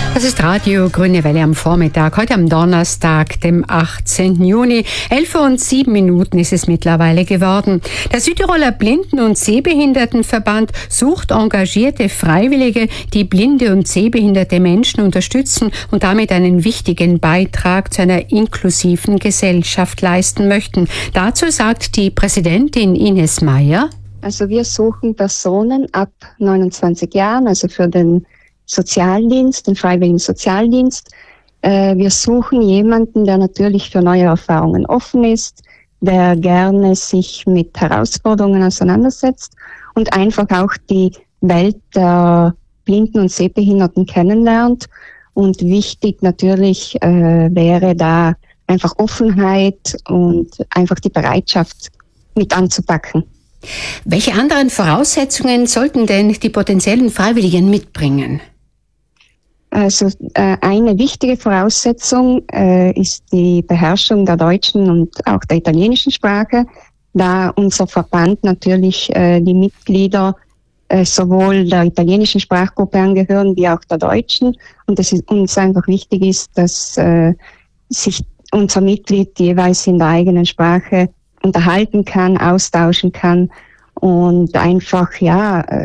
Das ist Radio Grüne Welle am Vormittag, heute am Donnerstag, dem 18. Juni. 11:07 ist es mittlerweile geworden. Der Südtiroler Blinden- und Sehbehindertenverband sucht engagierte Freiwillige, die blinde und sehbehinderte Menschen unterstützen und damit einen wichtigen Beitrag zu einer inklusiven Gesellschaft leisten möchten. Dazu sagt die Präsidentin Ines Meyer: Also wir suchen Personen ab 29 Jahren, also für den Sozialdienst, den freiwilligen Sozialdienst. Wir suchen jemanden, der natürlich für neue Erfahrungen offen ist, der gerne sich mit Herausforderungen auseinandersetzt und einfach auch die Welt der Blinden und Sehbehinderten kennenlernt. Und wichtig natürlich wäre da einfach Offenheit und einfach die Bereitschaft mit anzupacken. Welche anderen Voraussetzungen sollten denn die potenziellen Freiwilligen mitbringen? Also eine wichtige Voraussetzung ist die Beherrschung der deutschen und auch der italienischen Sprache, da unser Verband natürlich die Mitglieder sowohl der italienischen Sprachgruppe angehören wie auch der deutschen, und es ist uns einfach wichtig ist, dass sich unser Mitglied jeweils in der eigenen Sprache unterhalten kann, austauschen kann und einfach